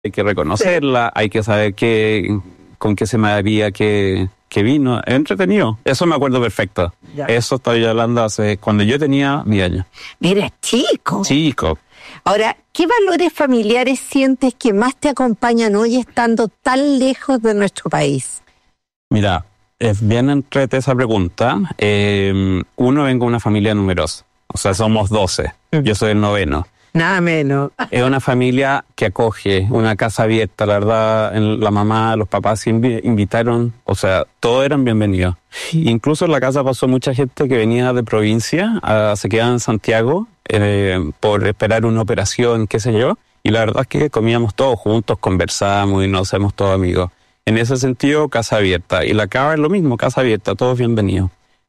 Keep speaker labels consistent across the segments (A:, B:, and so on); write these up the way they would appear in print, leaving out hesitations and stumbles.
A: hay que reconocerla, hay que saber con qué se me había que vino. Es entretenido. Eso me acuerdo perfecto.
B: Ya.
A: Eso estoy hablando cuando yo tenía 10 años.
B: Eres chico.
A: Chico.
B: Ahora, ¿qué valores familiares sientes que más te acompañan hoy estando tan lejos de nuestro país?
A: Mira, es bien entrete esa pregunta. Uno, vengo de una familia numerosa. O sea, somos 12. Yo soy el 9º.
B: Nada menos.
A: Es una familia que acoge, una casa abierta. La verdad, la mamá, los papás invitaron, o sea, todos eran bienvenidos. Incluso en la casa pasó mucha gente que venía de provincia, se quedaba en Santiago por esperar una operación, qué sé yo. Y la verdad es que comíamos todos juntos, conversábamos y nos hacemos todos amigos. En ese sentido, casa abierta. Y la cava es lo mismo, casa abierta, todos bienvenidos.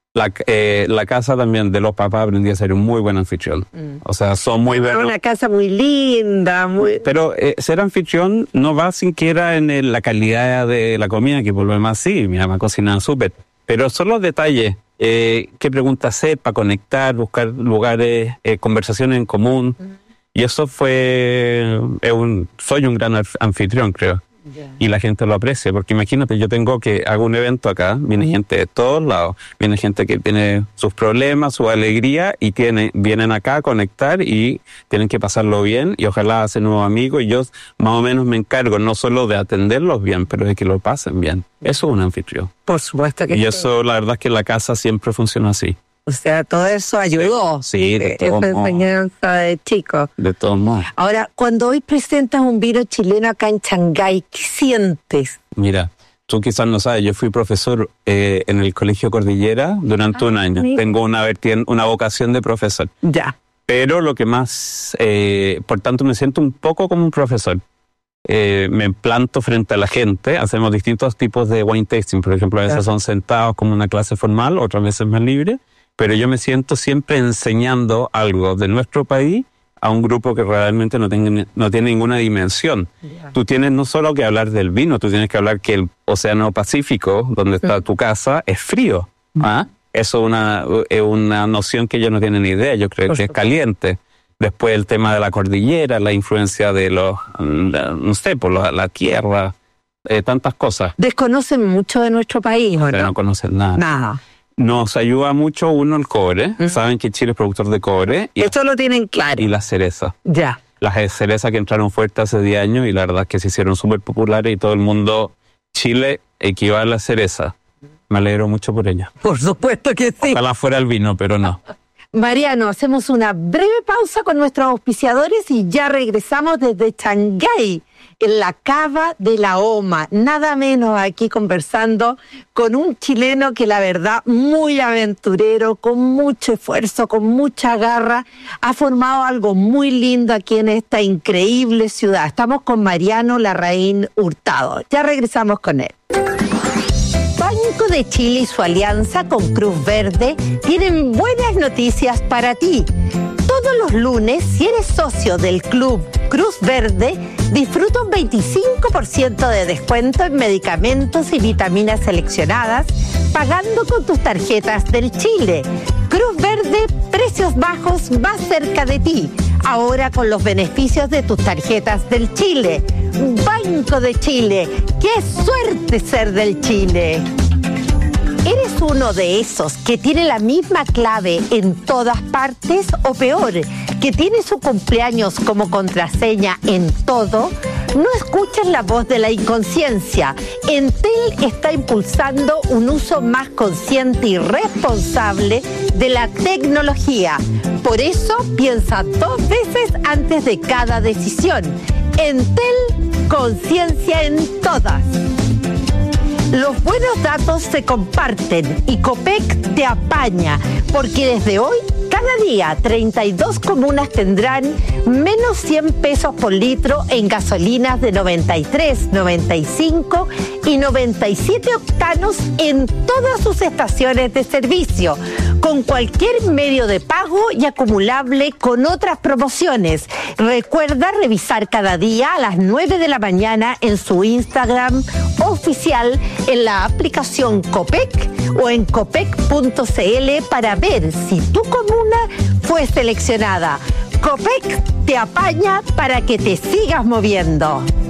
A: La casa también de los papás aprendí a ser un muy buen anfitrión. O sea, son muy buenos.
B: Una casa muy linda, muy...
A: Pero ser anfitrión no va siquiera en la calidad de la comida, que por lo demás sí, mi mamá cocinaba súper. Pero son los detalles. ¿Qué preguntas hacer para conectar, buscar lugares, conversaciones en común? Y eso soy un gran anfitrión, creo. Yeah. Y la gente lo aprecia, porque imagínate, yo hago un evento acá, viene gente de todos lados, viene gente que tiene sus problemas, su alegría, y vienen acá a conectar y tienen que pasarlo bien, y ojalá hacen nuevos amigos, y yo más o menos me encargo no solo de atenderlos bien, pero de que lo pasen bien. Eso es un anfitrión.
B: Por supuesto que
A: sí. Y
B: sí.
A: Eso, la verdad es que la casa siempre funciona así.
B: O sea, todo eso ayudó.
A: Sí, de todos modos.
B: Esa enseñanza de chico.
A: De todos modos.
B: Ahora, cuando hoy presentas un vino chileno acá en Shanghái, ¿qué sientes?
A: Mira, tú quizás no sabes, yo fui profesor en el Colegio Cordillera durante un año. Mira. Tengo una vocación de profesor.
B: Ya.
A: Pero lo que más, por tanto me siento un poco como un profesor. Me planto frente a la gente, hacemos distintos tipos de wine tasting. Por ejemplo, a veces son sentados como una clase formal, otras veces más libre. Pero yo me siento siempre enseñando algo de nuestro país a un grupo que realmente no tiene ninguna dimensión. Yeah. Tú tienes no solo que hablar del vino, tú tienes que hablar que el Océano Pacífico, donde está tu casa, es frío. ¿Ah? Eso es una noción que ellos no tienen ni idea, yo creo que es caliente. Después el tema de la cordillera, la influencia de la tierra, tantas cosas.
B: Desconocen mucho de nuestro país, ¿o no?
A: Pero no conocen nada.
B: Nada.
A: Nos ayuda mucho el cobre. Saben que Chile es productor de cobre.
B: Esto lo tienen claro.
A: Y las cerezas.
B: Ya.
A: Las cerezas que entraron fuertes hace 10 años y la verdad es que se hicieron súper populares y todo el mundo, Chile equivale a la cereza. Me alegro mucho por ella.
B: Por supuesto que sí.
A: Ojalá fuera el vino, pero no.
B: Mariano, hacemos una breve pausa con nuestros auspiciadores y ya regresamos desde Shanghái, en la Cava de la Oma, nada menos, aquí conversando con un chileno que la verdad muy aventurero, con mucho esfuerzo, con mucha garra, ha formado algo muy lindo aquí en esta increíble ciudad. Estamos con Mariano Larraín Hurtado. Ya regresamos con él. Banco de Chile y su alianza con Cruz Verde tienen buenas noticias para ti. Todos los lunes, si eres socio del Club Cruz Verde, disfruta un 25% de descuento en medicamentos y vitaminas seleccionadas, pagando con tus tarjetas del Chile. Cruz Verde, precios bajos más cerca de ti. Ahora con los beneficios de tus tarjetas del Chile. Banco de Chile, ¡qué suerte ser del Chile! ¿Eres uno de esos que tiene la misma clave en todas partes o peor, que tiene su cumpleaños como contraseña en todo? No escuches la voz de la inconsciencia. Entel está impulsando un uso más consciente y responsable de la tecnología. Por eso piensa 2 veces antes de cada decisión. Entel, conciencia en todas. Los buenos datos se comparten y Copec te apaña, porque desde hoy, cada día, 32 comunas tendrán menos 100 pesos por litro en gasolinas de 93, 95 y 97 octanos en todas sus estaciones de servicio, con cualquier medio de pago y acumulable con otras promociones. Recuerda revisar cada día a las 9 de la mañana en su Instagram oficial, en la aplicación Copec o en copec.cl para ver si tu comuna fue seleccionada. Copec te apaña para que te sigas moviendo.